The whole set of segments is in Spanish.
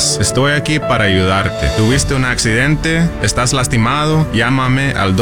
estás? Estoy aquí para ayudarte. ¿Tuviste un accidente? ¿Estás lastimado? Llámame al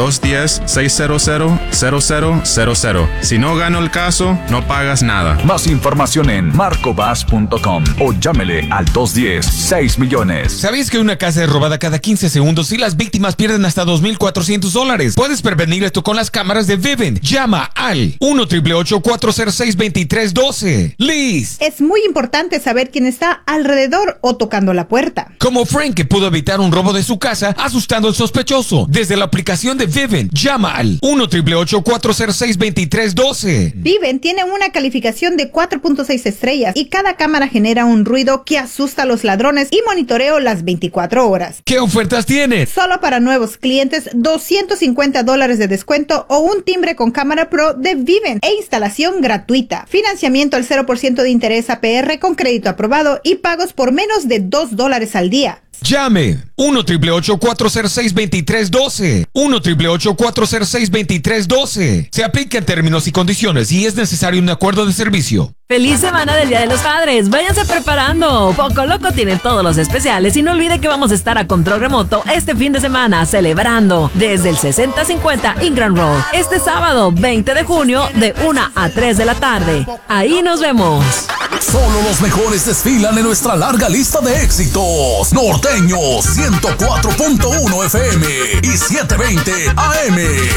210-600-0000. Si no gano el caso, no pagas nada. Más información en marcobas.com o llámele al 210-6 millones. ¿Sabías que una casa es robada cada 15 segundos y las víctimas pierden hasta $2,400? Puedes prevenir esto con las cámaras de Vivint. Llama al 1-888-406-2312. Liz. Es muy importante saber quién está alrededor o tocando la puerta. Como Frank, que pudo evitar un robo de su casa asustando al sospechoso. Desde la aplicación de Vivint, llama al 1-888-406-2312. Vivint tiene una calificación de 4.6 estrellas y cada cámara genera un ruido que asusta a los ladrones y monitoreo las 24 horas. ¿Qué ofertas tienes? Solo para nuevos clientes, $250 de descuento o un timbre con cámara Pro de Vivint e instalación gratuita. Financiamiento al 0% de interés APR con crédito aprobado y pagos por menos de $2 al día. Llame 1-888-406-2312. 1-888-406-2312. Se aplica en términos y condiciones y es necesario un acuerdo de servicio. ¡Feliz semana del Día de los Padres! ¡Váyanse preparando! Poco Loco tiene todos los especiales y no olvide que vamos a estar a control remoto este fin de semana celebrando desde el 6050 Ingram Road este sábado 20 de junio de 1 a 3 de la tarde. Ahí nos vemos. Solo los mejores desfilan en nuestra larga lista de éxitos. Norteños 104.1 FM y 720 AM.